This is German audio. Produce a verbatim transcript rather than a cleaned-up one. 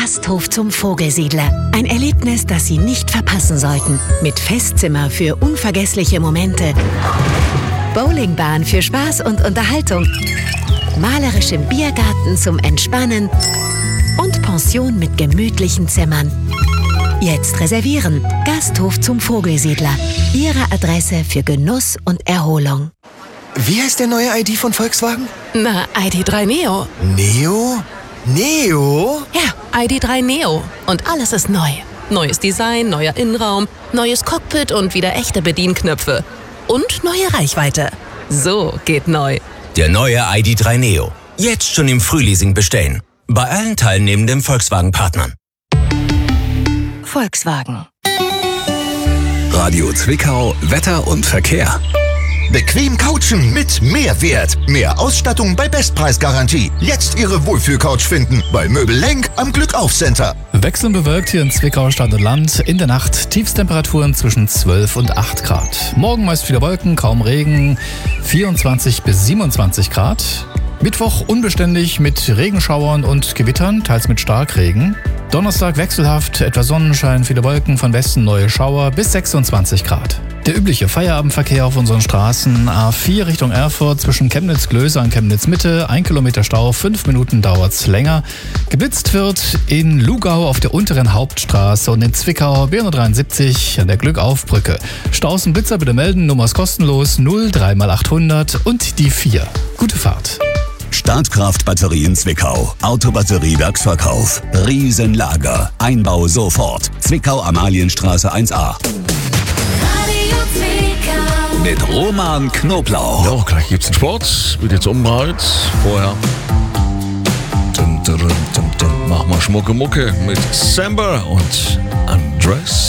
Gasthof zum Vogelsiedler. Ein Erlebnis, das Sie nicht verpassen sollten. Mit Festzimmer für unvergessliche Momente, Bowlingbahn für Spaß und Unterhaltung, malerischem Biergarten zum Entspannen und Pension mit gemütlichen Zimmern. Jetzt reservieren. Gasthof zum Vogelsiedler. Ihre Adresse für Genuss und Erholung. Wie heißt der neue I D von Volkswagen? Na, I D drei Neo. Neo? Neo? Ja, I D drei Neo. Und alles ist neu. Neues Design, neuer Innenraum, neues Cockpit und wieder echte Bedienknöpfe. Und neue Reichweite. So geht neu. Der neue I D drei Neo. Jetzt schon im Frühleasing bestellen. Bei allen teilnehmenden Volkswagen-Partnern. Volkswagen. Radio Zwickau, Wetter und Verkehr. Bequem couchen mit Mehrwert. Mehr Ausstattung bei Bestpreisgarantie. Jetzt Ihre Wohlfühlcouch finden bei Möbel Lenk am Glückauf-Center. Wechselnd bewölkt hier in Zwickau, Stadt und Land. In der Nacht Tiefstemperaturen zwischen zwölf und acht Grad. Morgen meist viele Wolken, kaum Regen, vierundzwanzig bis siebenundzwanzig Grad. Mittwoch unbeständig mit Regenschauern und Gewittern, teils mit Starkregen. Donnerstag wechselhaft, etwas Sonnenschein, viele Wolken, von Westen neue Schauer bis sechsundzwanzig Grad. Der übliche Feierabendverkehr auf unseren Straßen: A vier Richtung Erfurt zwischen Chemnitz-Glöser und Chemnitz-Mitte, ein Kilometer Stau, fünf Minuten dauert's länger. Geblitzt wird in Lugau auf der unteren Hauptstraße und in Zwickau B hundertdreiundsiebzig an der Glückaufbrücke. Staus und Blitzer bitte melden, Nummer ist kostenlos, null drei mal achthundert und die vier. Gute Fahrt. Startkraft Batterie Zwickau. Autobatteriewerksverkauf. Riesenlager. Einbau sofort. Zwickau Amalienstraße eins a. Mit Roman Knoblauch. Ja, gleich gibt's den Sport. Wird jetzt umbreit. Vorher dum, dum, dum, dum, machen wir Schmucke Mucke mit Samba und Undress.